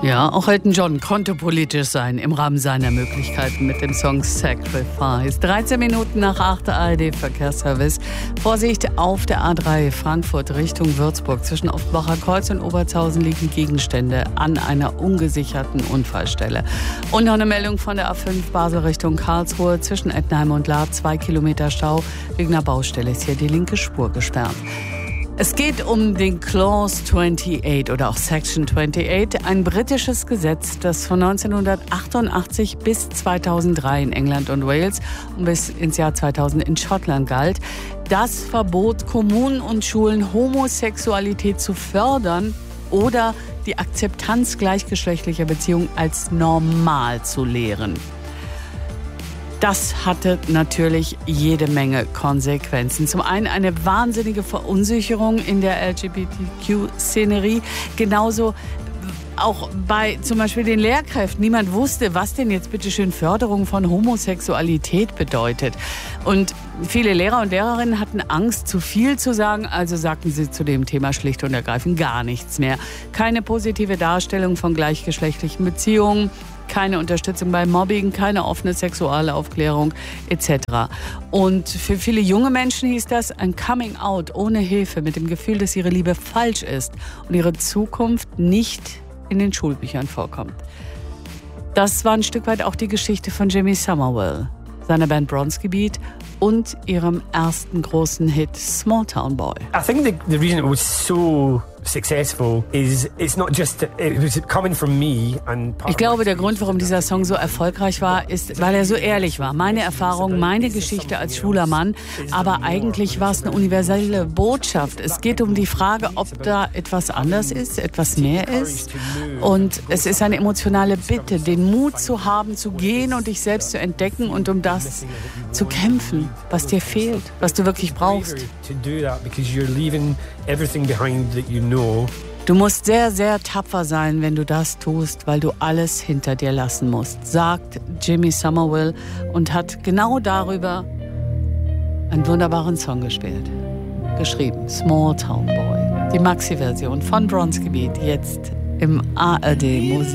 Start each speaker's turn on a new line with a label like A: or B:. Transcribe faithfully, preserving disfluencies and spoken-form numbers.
A: Ja, auch Elton John konnte politisch sein im Rahmen seiner Möglichkeiten mit dem Song Sacrifice. dreizehn Minuten nach acht A R D-Verkehrsservice. Vorsicht auf der A drei Frankfurt Richtung Würzburg. Zwischen Offenbacher Kreuz und Obertshausen liegen Gegenstände an einer ungesicherten Unfallstelle. Und noch eine Meldung von der A fünf Basel Richtung Karlsruhe. Zwischen Ettenheim und Lahr zwei Kilometer Stau. Wegen einer Baustelle ist hier die linke Spur gesperrt. Es geht um den Clause achtundachtzig oder auch Section achtundachtzig, ein britisches Gesetz, das von neunzehnhundertachtundachtzig bis zweitausenddrei in England und Wales und bis ins Jahr zweitausend in Schottland galt. Das verbot Kommunen und Schulen, Homosexualität zu fördern oder die Akzeptanz gleichgeschlechtlicher Beziehungen als normal zu lehren. Das hatte natürlich jede Menge Konsequenzen. Zum einen eine wahnsinnige Verunsicherung in der L G B T Q-Szenerie. Genauso auch bei zum Beispiel den Lehrkräften. Niemand wusste, was denn jetzt bitteschön Förderung von Homosexualität bedeutet. Und viele Lehrer und Lehrerinnen hatten Angst, zu viel zu sagen. Also sagten sie zu dem Thema schlicht und ergreifend gar nichts mehr. Keine positive Darstellung von gleichgeschlechtlichen Beziehungen. Keine Unterstützung bei Mobbing, keine offene Sexualaufklärung et cetera. Und für viele junge Menschen hieß das ein Coming Out ohne Hilfe, mit dem Gefühl, dass ihre Liebe falsch ist und ihre Zukunft nicht in den Schulbüchern vorkommt. Das war ein Stück weit auch die Geschichte von Jimmy Somerville, seiner Band Bronzegebiet und ihrem ersten großen Hit Small Town Boy.
B: I think the, the reason it was so successful is it's not just it was coming from me and
A: Ich glaube, der Grund, warum dieser Song so erfolgreich war, ist, weil er so ehrlich war. Meine Erfahrung, meine Geschichte als schwuler Mann, aber eigentlich war es eine universelle Botschaft. Es geht um die Frage, ob da etwas anders ist, etwas mehr ist. Und es ist eine emotionale Bitte, den Mut zu haben, zu gehen und dich selbst zu entdecken und um das zu kämpfen, was dir fehlt, was du wirklich brauchst. Du musst sehr, sehr tapfer sein, wenn du das tust, weil du alles hinter dir lassen musst, sagt Jimmy Somerville und hat genau darüber einen wunderbaren Song gespielt. Geschrieben, Small Town Boy. Die Maxi-Version von Bronzegebiet, jetzt im A R D Musik.